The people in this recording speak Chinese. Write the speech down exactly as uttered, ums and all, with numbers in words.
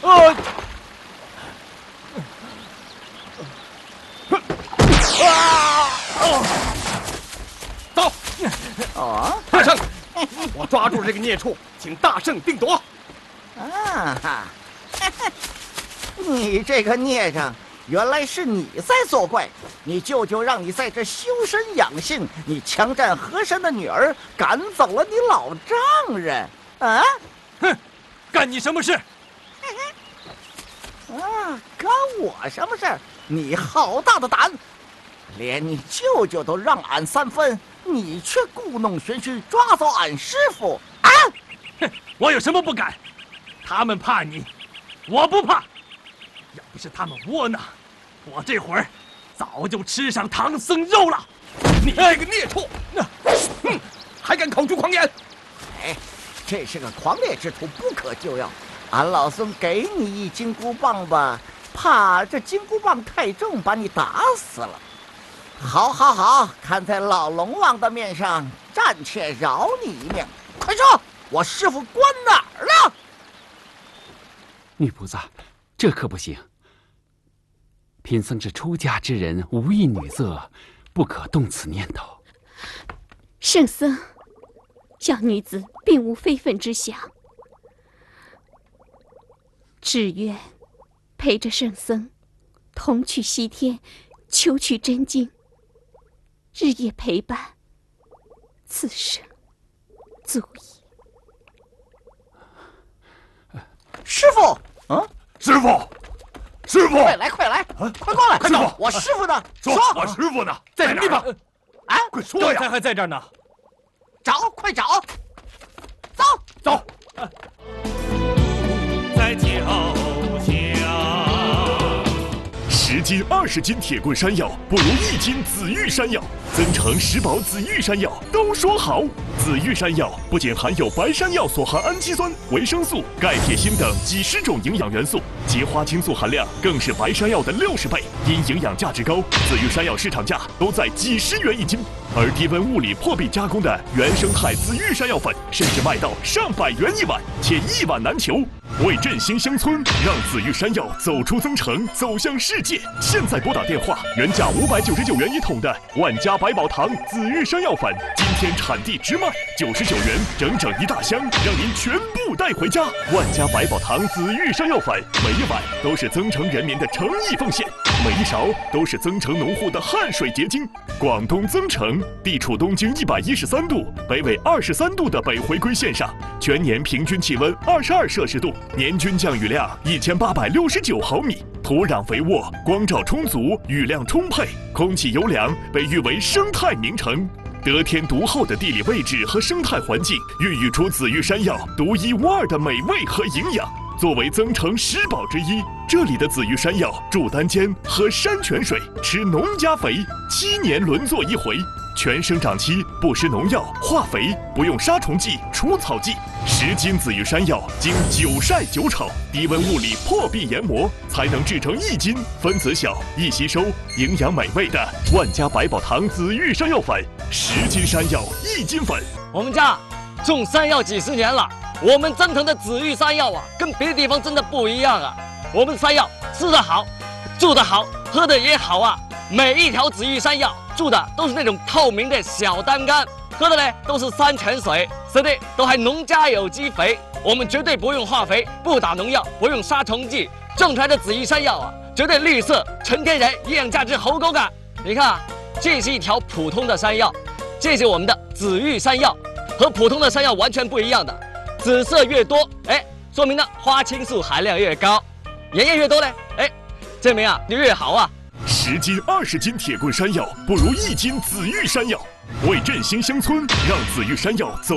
呃，啊！走！ 哦， 大圣，我抓住这个孽畜，请大圣定夺。 啊哈！你这个孽障，原来是你在作怪！你舅舅让你在这修身养性，你强占和珅的女儿，赶走了你老丈人，啊！ 哼，干你什么事？ 啊，干我什么事儿？你好大的胆！连你舅舅都让俺三分，你却故弄玄虚，抓走俺师傅啊！ 哼，我有什么不敢？他们怕你，我不怕。要不是他们窝囊，我这会儿早就吃上唐僧肉了。你这个孽畜，那，哼，还敢口出狂言！ 哎，这是个狂烈之徒，不可救药。俺老孙给你一金箍棒吧，怕这金箍棒太重，把你打死了。好，好，好，看在老龙王的面上，暂且饶你一命。快说，我师傅关哪儿了？ 女菩萨，这可不行。贫僧是出家之人，无意女色，不可动此念头。 圣僧，小女子并无非分之想，只愿陪着圣僧同去西天，求取真经，日夜陪伴，此生足矣。 师傅，嗯， 师傅，师傅， 快来，快来，啊、快过来！ 快走！ 我师傅呢？ 说，我师傅呢？ 在什么地方？ 啊， 快说呀！ 刚才还在这儿呢。 找，快找！走， 走。 啊、在脚下，十斤、二十斤铁棍山药不如一斤紫玉山药。增城、石宝、紫玉山药都说好。紫玉山药不仅含有白山药所含氨基酸、维生素、钙、铁、锌等几十种营养元素，其花青素含量更是白山药的六十倍。因营养价值高，紫玉山药市场价都在几十元一斤。而低温物理破壁加工的原生态紫玉山药粉，甚至卖到上百元一碗，且一碗难求。为振兴乡村，让紫玉山药走出增城，走向世界。现在拨打电话，原价五百九十九元一桶的万家百宝堂紫玉山药粉，今天产地直卖九十九元，整整一大箱，让您全部带回家。万家百宝堂紫玉山药粉，每一碗都是增城人民的诚意奉献，每一勺都是增城农户的汗水结晶。广东增城地处东经一百一十三度、北纬二十三度的北回归线上，全年平均气温二十二摄氏度，年均降雨量一千八百六十九毫米，土壤肥沃，光照充足，雨量充沛，空气优良，被誉为生态名城。得天独厚的地理位置和生态环境，孕育出紫玉山药独一无二的美味和营养。作为增城十宝之一，这里的紫玉山药住单间，喝山泉水，吃农家肥，七年轮作一回。全生长期不施农药、化肥，不用杀虫剂、除草剂。十斤紫玉山药经久晒久炒，低温物理破壁研磨，才能制成一斤，分子小、易吸收、营养美味的万家百宝堂紫玉山药粉。十斤山药一斤粉。 我们家种山药几十年了，我们增城的紫玉山药啊，跟别的地方真的不一样啊。我们山药吃得好，住得好，喝得也好啊。每一条紫玉山药住的都是那种透明的小单干，喝的呢都是山泉水，吃的都还农家有机肥。我们绝对不用化肥，不打农药，不用杀虫剂，种出来的紫玉山药啊，绝对绿色、纯天然，营养价值好高感。你看啊，这是一条普通的山药，这是我们的紫玉山药，和普通的山药完全不一样的。紫色越多，哎，说明呢花青素含量越高；盐液越多呢，哎，证明啊就越好啊。 十斤、二十斤铁棍山药不如一斤紫玉山药。为振兴乡村，让紫玉山药走